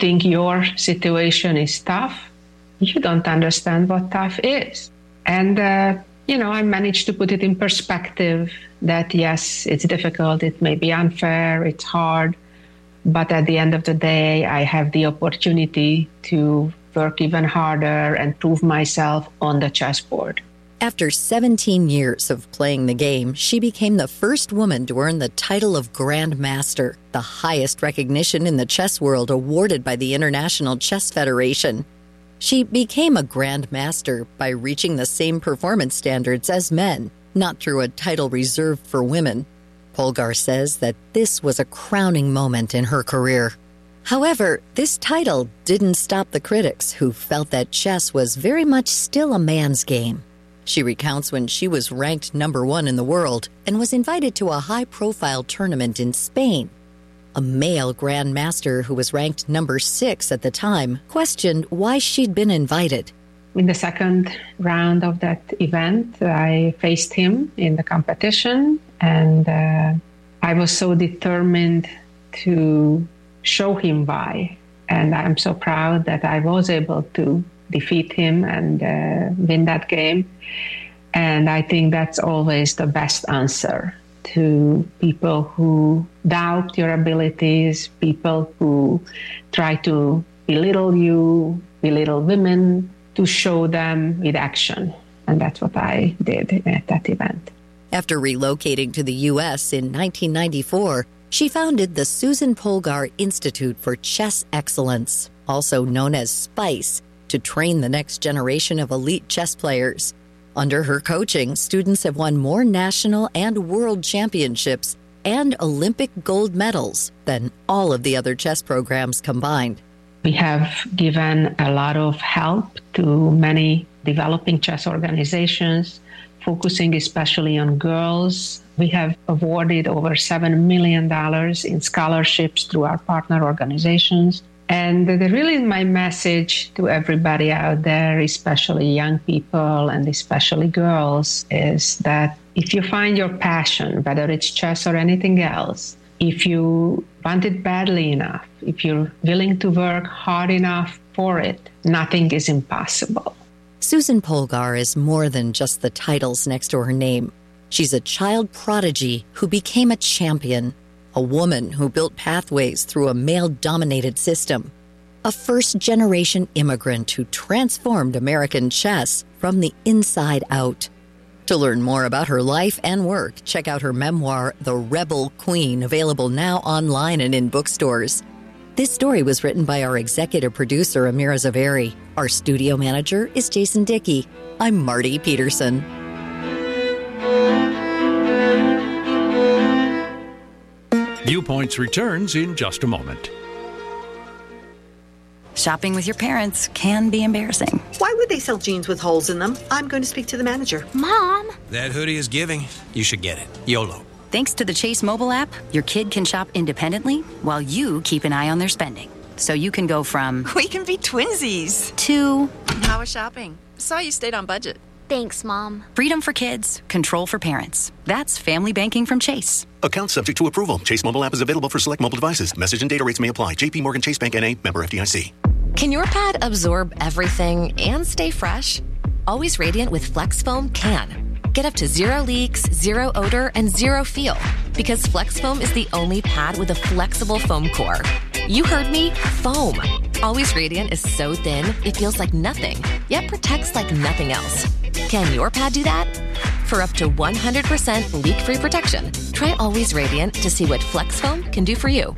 think your situation is tough, you don't understand what tough is. And, I managed to put it in perspective that, yes, it's difficult, it may be unfair, it's hard, but at the end of the day, I have the opportunity to work even harder and prove myself on the chessboard. After 17 years of playing the game, she became the first woman to earn the title of Grand Master, the highest recognition in the chess world awarded by the International Chess Federation. She became a Grand Master by reaching the same performance standards as men, not through a title reserved for women. Polgar says that this was a crowning moment in her career. However, this title didn't stop the critics who felt that chess was very much still a man's game. She recounts when she was ranked number 1 in the world and was invited to a high-profile tournament in Spain. A male Grand Master who was ranked number 6 at the time questioned why she'd been invited. In the second round of that event, I faced him in the competition, and I was so determined to show him why. And I'm so proud that I was able to defeat him and win that game. And I think that's always the best answer to people who doubt your abilities, people who try to belittle you, belittle women, to show them with action. And that's what I did at that event. After relocating to the U.S. in 1994, she founded the Susan Polgar Institute for Chess Excellence, also known as SPICE, to train the next generation of elite chess players. Under her coaching, students have won more national and world championships and Olympic gold medals than all of the other chess programs combined. We have given a lot of help to many developing chess organizations, focusing especially on girls. We have awarded over $7 million in scholarships through our partner organizations. And really my message to everybody out there, especially young people and especially girls, is that if you find your passion, whether it's chess or anything else, if you want it badly enough, if you're willing to work hard enough for it, nothing is impossible. Susan Polgar is more than just the titles next to her name. She's a child prodigy who became a champion, a woman who built pathways through a male-dominated system, a first-generation immigrant who transformed American chess from the inside out. To learn more about her life and work, check out her memoir, The Rebel Queen, available now online and in bookstores. This story was written by our executive producer, Amira Zaveri. Our studio manager is Jason Dickey. I'm Marty Peterson. Viewpoints returns in just a moment. Shopping with your parents can be embarrassing. Why would they sell jeans with holes in them? I'm going to speak to the manager. Mom! That hoodie is giving. You should get it. YOLO. Thanks to the Chase mobile app, your kid can shop independently while you keep an eye on their spending. So you can go from... We can be twinsies. ...to... How was shopping? Saw you stayed on budget. Thanks, Mom. Freedom for kids, control for parents. That's family banking from Chase. Account subject to approval. Chase mobile app is available for select mobile devices. Message and data rates may apply. JP Morgan Chase Bank N.A. Member FDIC. Can your pad absorb everything and stay fresh? Always Radiant with Flex Foam can. Get up to 0 leaks, 0 odor, and 0 feel. Because Flex Foam is the only pad with a flexible foam core. You heard me, foam. Always Radiant is so thin, it feels like nothing, yet protects like nothing else. Can your pad do that? For up to 100% leak-free protection, try Always Radiant to see what Flex Foam can do for you.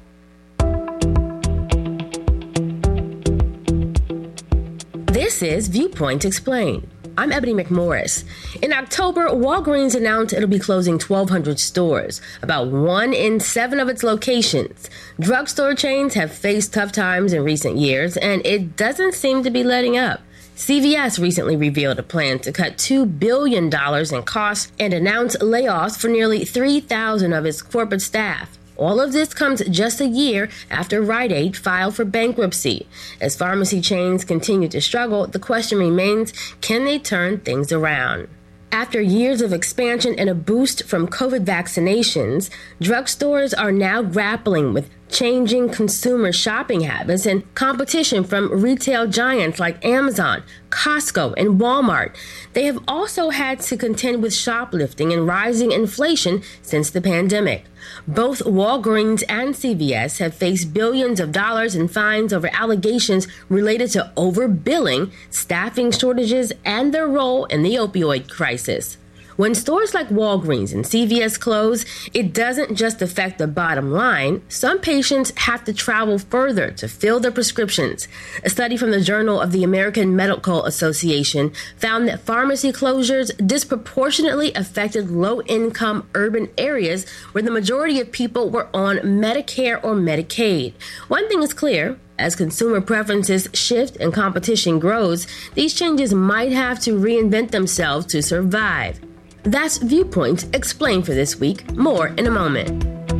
This is Viewpoint Explained. I'm Ebony McMorris. In October, Walgreens announced it'll be closing 1,200 stores, about 1 in 7 of its locations. Drugstore chains have faced tough times in recent years, and it doesn't seem to be letting up. CVS recently revealed a plan to cut $2 billion in costs and announced layoffs for nearly 3,000 of its corporate staff. All of this comes just a year after Rite Aid filed for bankruptcy. As pharmacy chains continue to struggle, the question remains, can they turn things around? After years of expansion and a boost from COVID vaccinations, drugstores are now grappling with changing consumer shopping habits and competition from retail giants like Amazon, Costco, and Walmart, they have also had to contend with shoplifting and rising inflation since the pandemic. Both Walgreens and CVS have faced billions of dollars in fines over allegations related to overbilling, staffing shortages, and their role in the opioid crisis. When stores like Walgreens and CVS close, it doesn't just affect the bottom line. Some patients have to travel further to fill their prescriptions. A study from the Journal of the American Medical Association found that pharmacy closures disproportionately affected low-income urban areas where the majority of people were on Medicare or Medicaid. One thing is clear. As consumer preferences shift and competition grows, these changes might have to reinvent themselves to survive. That's Viewpoint Explained for this week. More in a moment.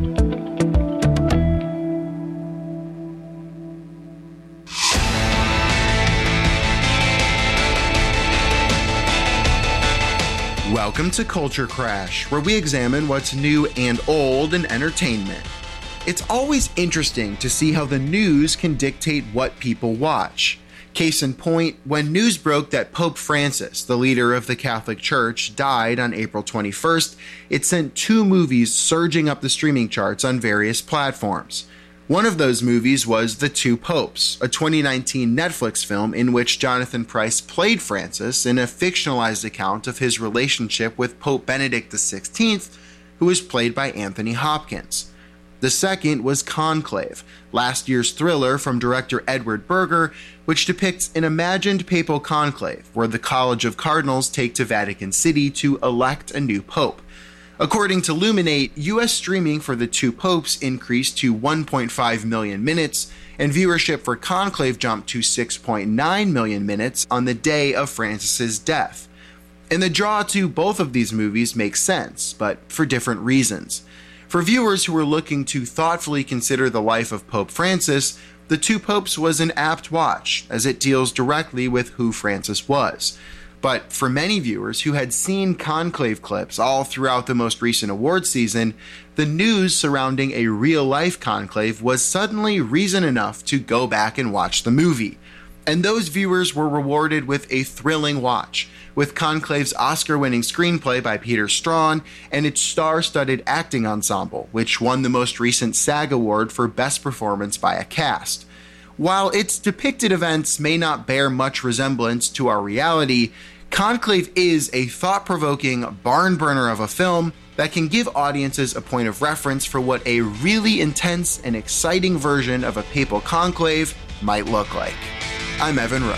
Welcome to Culture Crash, where we examine what's new and old in entertainment. It's always interesting to see how the news can dictate what people watch. Case in point, when news broke that Pope Francis, the leader of the Catholic Church, died on April 21st, it sent 2 movies surging up the streaming charts on various platforms. One of those movies was The Two Popes, a 2019 Netflix film in which Jonathan Pryce played Francis in a fictionalized account of his relationship with Pope Benedict XVI, who was played by Anthony Hopkins. The second was Conclave, last year's thriller from director Edward Berger, which depicts an imagined papal conclave where the College of Cardinals take to Vatican City to elect a new pope. According to Luminate, U.S. streaming for The Two Popes increased to 1.5 million minutes, and viewership for Conclave jumped to 6.9 million minutes on the day of Francis's death. And the draw to both of these movies makes sense, but for different reasons. For viewers who are looking to thoughtfully consider the life of Pope Francis, The Two Popes was an apt watch, as it deals directly with who Francis was. But for many viewers who had seen Conclave clips all throughout the most recent award season, the news surrounding a real-life conclave was suddenly reason enough to go back and watch the movie. And those viewers were rewarded with a thrilling watch, with Conclave's Oscar-winning screenplay by Peter Strawn and its star-studded acting ensemble, which won the most recent SAG Award for Best Performance by a Cast. While its depicted events may not bear much resemblance to our reality, Conclave is a thought-provoking barn burner of a film that can give audiences a point of reference for what a really intense and exciting version of a papal conclave might look like. I'm Evan Rook.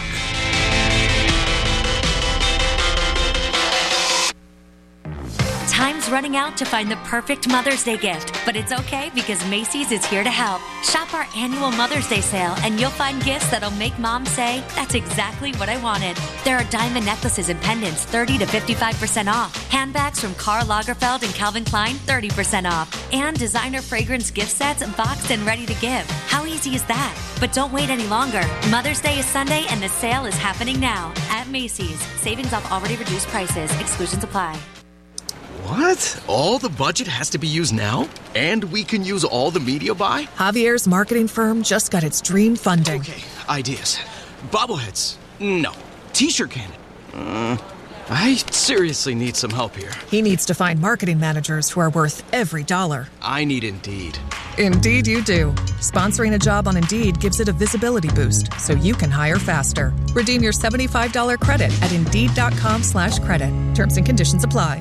Time's running out to find the perfect Mother's Day gift, but it's okay because Macy's is here to help. Shop our annual Mother's Day sale and you'll find gifts that'll make mom say, that's exactly what I wanted. There are diamond necklaces and pendants 30 to 55% off. Handbags from Karl Lagerfeld and Calvin Klein 30% off. And designer fragrance gift sets boxed and ready to give. How easy is that? But don't wait any longer. Mother's Day is Sunday and the sale is happening now at Macy's. Savings off already reduced prices. Exclusions apply. What? All the budget has to be used now? And we can use all the media buy? Javier's marketing firm just got its dream funding. Okay, ideas. Bobbleheads. No. T-shirt cannon. I seriously need some help here. He needs to find marketing managers who are worth every dollar. I need Indeed. Indeed you do. Sponsoring a job on Indeed gives it a visibility boost so you can hire faster. Redeem your $75 credit at Indeed.com/credit. Terms and conditions apply.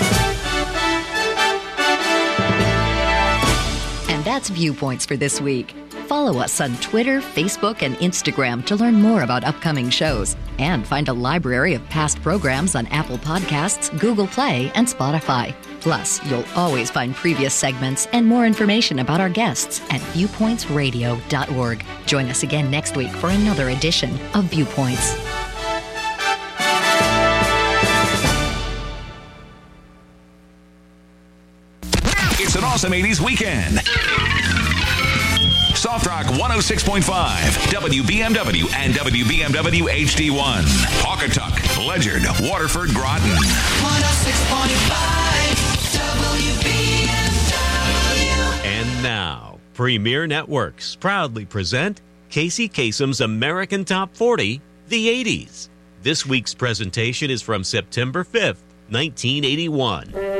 And that's Viewpoints for this week. Follow us on Twitter, Facebook, and Instagram to learn more about upcoming shows and find a library of past programs on Apple Podcasts, Google Play, and Spotify. Plus, you'll always find previous segments and more information about our guests at viewpointsradio.org. Join us again next week for another edition of Viewpoints. It's an awesome 80s weekend. Soft Rock 106.5, WBMW and WBMW HD1. Pawcatuck, Ledyard, Waterford, Groton. 106.5, WBMW. And now, Premier Networks proudly present Casey Kasem's American Top 40, the 80s. This week's presentation is from September 5th, 1981.